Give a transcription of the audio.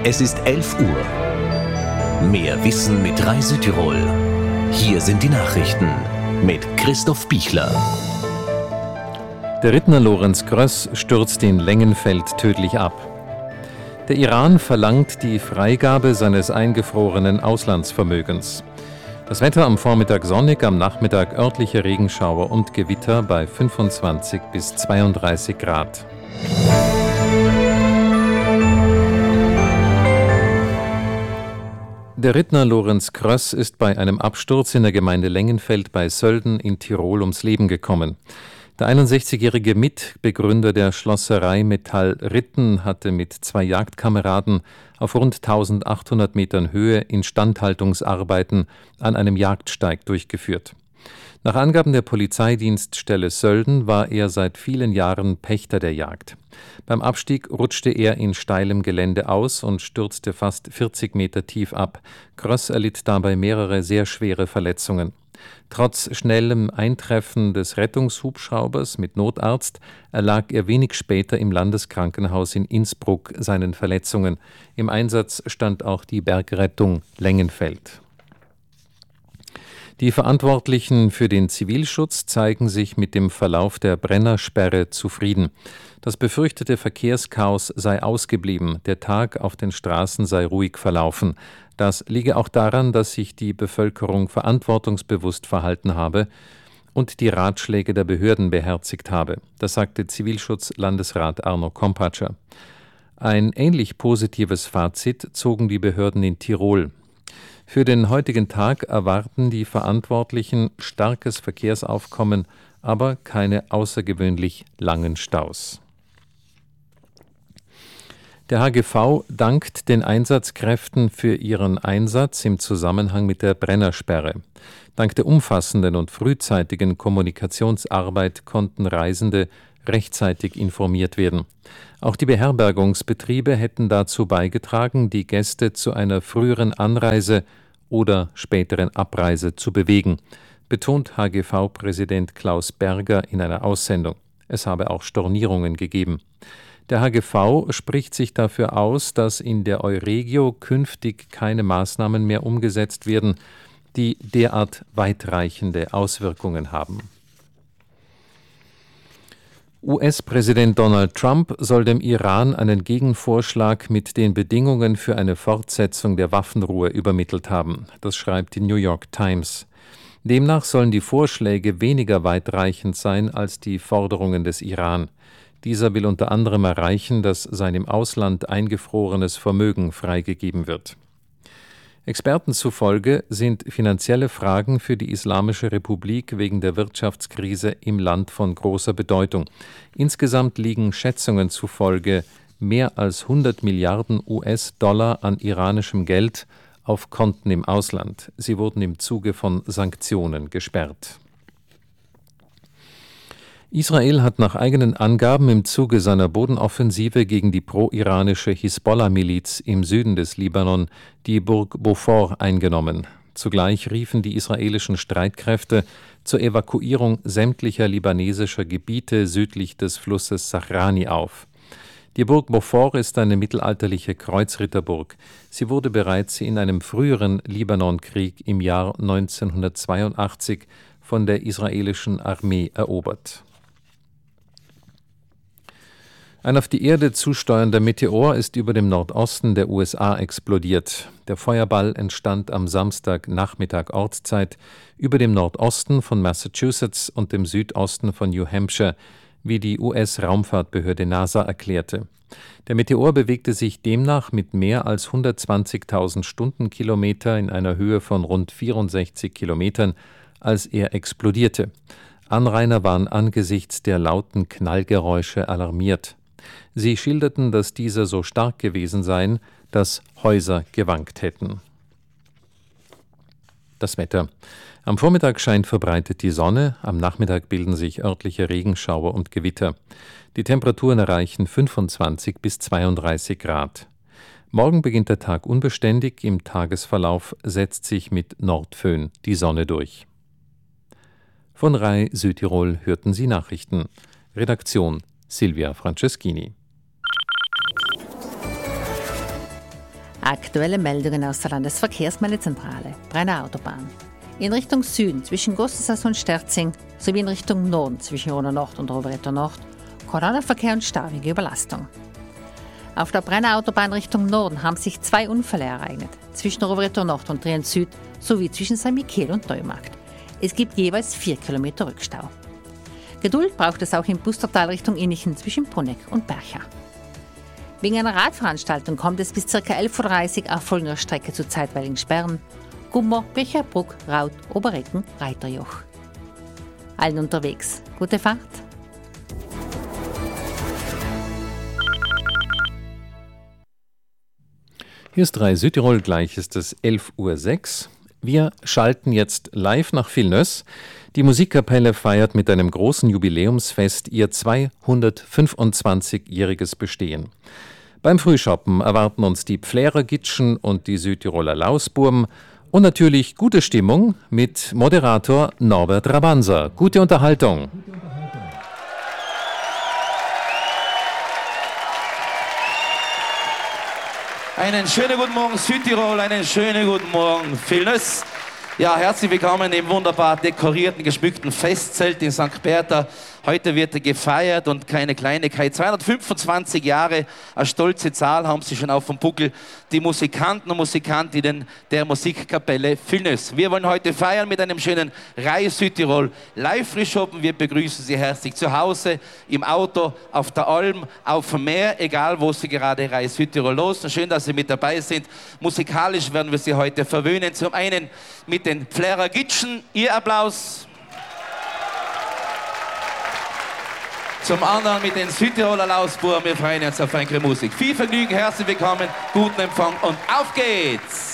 Es ist 11 Uhr. Mehr Wissen mit Rai Südtirol. Hier sind die Nachrichten mit Christoph Bichler. Der Rittner Lorenz Gross stürzt in Lengenfeld tödlich ab. Der Iran verlangt die Freigabe seines eingefrorenen Auslandsvermögens. Das Wetter am Vormittag sonnig, am Nachmittag örtliche Regenschauer und Gewitter bei 25 bis 32 Grad. Der Rittner Lorenz Gross ist bei einem Absturz in der Gemeinde Lengenfeld bei Sölden in Tirol ums Leben gekommen. Der 61-jährige Mitbegründer der Schlosserei Metall Ritten hatte mit 2 Jagdkameraden auf rund 1800 Metern Höhe Instandhaltungsarbeiten an einem Jagdsteig durchgeführt. Nach Angaben der Polizeidienststelle Sölden war er seit vielen Jahren Pächter der Jagd. Beim Abstieg rutschte er in steilem Gelände aus und stürzte fast 40 Meter tief ab. Gross erlitt dabei mehrere sehr schwere Verletzungen. Trotz schnellem Eintreffen des Rettungshubschraubers mit Notarzt erlag er wenig später im Landeskrankenhaus in Innsbruck seinen Verletzungen. Im Einsatz stand auch die Bergrettung Lengenfeld. Die Verantwortlichen für den Zivilschutz zeigen sich mit dem Verlauf der Brennersperre zufrieden. Das befürchtete Verkehrschaos sei ausgeblieben, der Tag auf den Straßen sei ruhig verlaufen. Das liege auch daran, dass sich die Bevölkerung verantwortungsbewusst verhalten habe und die Ratschläge der Behörden beherzigt habe. Das sagte Zivilschutzlandesrat Arno Kompatscher. Ein ähnlich positives Fazit zogen die Behörden in Tirol. Für den heutigen Tag erwarten die Verantwortlichen starkes Verkehrsaufkommen, aber keine außergewöhnlich langen Staus. Der HGV dankt den Einsatzkräften für ihren Einsatz im Zusammenhang mit der Brennersperre. Dank der umfassenden und frühzeitigen Kommunikationsarbeit konnten Reisende rechtzeitig informiert werden. Auch die Beherbergungsbetriebe hätten dazu beigetragen, die Gäste zu einer früheren Anreise oder späteren Abreise zu bewegen, betont HGV-Präsident Klaus Berger in einer Aussendung. Es habe auch Stornierungen gegeben. Der HGV spricht sich dafür aus, dass in der Euregio künftig keine Maßnahmen mehr umgesetzt werden, die derart weitreichende Auswirkungen haben. US-Präsident Donald Trump soll dem Iran einen Gegenvorschlag mit den Bedingungen für eine Fortsetzung der Waffenruhe übermittelt haben. Das schreibt die New York Times. Demnach sollen die Vorschläge weniger weitreichend sein als die Forderungen des Iran. Dieser will unter anderem erreichen, dass sein im Ausland eingefrorenes Vermögen freigegeben wird. Experten zufolge sind finanzielle Fragen für die Islamische Republik wegen der Wirtschaftskrise im Land von großer Bedeutung. Insgesamt liegen Schätzungen zufolge mehr als 100 Milliarden US-Dollar an iranischem Geld auf Konten im Ausland. Sie wurden im Zuge von Sanktionen gesperrt. Israel hat nach eigenen Angaben im Zuge seiner Bodenoffensive gegen die pro-iranische Hisbollah-Miliz im Süden des Libanon die Burg Beaufort eingenommen. Zugleich riefen die israelischen Streitkräfte zur Evakuierung sämtlicher libanesischer Gebiete südlich des Flusses Sahrani auf. Die Burg Beaufort ist eine mittelalterliche Kreuzritterburg. Sie wurde bereits in einem früheren Libanonkrieg im Jahr 1982 von der israelischen Armee erobert. Ein auf die Erde zusteuernder Meteor ist über dem Nordosten der USA explodiert. Der Feuerball entstand am Samstagnachmittag Ortszeit über dem Nordosten von Massachusetts und dem Südosten von New Hampshire, wie die US-Raumfahrtbehörde NASA erklärte. Der Meteor bewegte sich demnach mit mehr als 120.000 Stundenkilometer in einer Höhe von rund 64 Kilometern, als er explodierte. Anrainer waren angesichts der lauten Knallgeräusche alarmiert. Sie schilderten, dass diese so stark gewesen seien, dass Häuser gewankt hätten. Das Wetter. Am Vormittag scheint verbreitet die Sonne, am Nachmittag bilden sich örtliche Regenschauer und Gewitter. Die Temperaturen erreichen 25 bis 32 Grad. Morgen beginnt der Tag unbeständig, im Tagesverlauf setzt sich mit Nordföhn die Sonne durch. Von Rai Südtirol hörten Sie Nachrichten. Redaktion Silvia Franceschini. Aktuelle Meldungen aus der Landesverkehrsmeldezentrale. Brenner Autobahn. In Richtung Süden zwischen Gossensas und Sterzing sowie in Richtung Norden zwischen Ona Nord und Rovereto Nord Koronenverkehr und staubige Überlastung. Auf der Brenner Autobahn Richtung Norden haben sich 2 Unfälle ereignet, zwischen Rovereto Nord und Trient Süd sowie zwischen St. Michael und Neumarkt. Es gibt jeweils 4 Kilometer Rückstau. Geduld braucht es auch im Bustertal Richtung Innichen zwischen Bruneck und Bercha. Wegen einer Radveranstaltung kommt es bis ca. 11.30 Uhr auf folgender Strecke zu zeitweiligen Sperren: Gummer, Becherbruck, Raut, Oberrecken, Reiterjoch. Allen unterwegs gute Fahrt. Hier ist 3 Südtirol, gleich ist es 11.06 Uhr. Wir schalten jetzt live nach Vilnius. Die Musikkapelle feiert mit einem großen Jubiläumsfest ihr 225-jähriges Bestehen. Beim Frühschoppen erwarten uns die Pflärergitschen und die Südtiroler Lausburm und natürlich gute Stimmung mit Moderator Norbert Rabanser. Gute Unterhaltung. Einen schönen guten Morgen Südtirol, einen schönen guten Morgen Vilnius. Ja, herzlich willkommen im wunderbar dekorierten, geschmückten Festzelt in St. Bertha. Heute wird gefeiert und keine Kleinigkeit. 225 Jahre, eine stolze Zahl haben Sie schon auf dem Buckel. Die Musikanten und Musikantinnen der Musikkapelle Vilnius. Wir wollen heute feiern mit einem schönen Reis Südtirol Live-Frühschoppen. Wir begrüßen Sie herzlich zu Hause, im Auto, auf der Alm, auf dem Meer, egal wo Sie gerade Reis Südtirol los. Und schön, dass Sie mit dabei sind. Musikalisch werden wir Sie heute verwöhnen. Zum einen mit den Pflärergitschen. Ihr Applaus. Zum anderen mit den Südtiroler Lausburm. Wir freuen uns auf eure Musik. Viel Vergnügen, herzlich willkommen, guten Empfang und auf geht's!